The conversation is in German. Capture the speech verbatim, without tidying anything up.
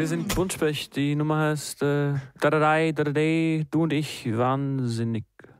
wir sind Buntspecht. Die Nummer heißt äh, Dadadai, Dadadai, du und ich, wahnsinnig.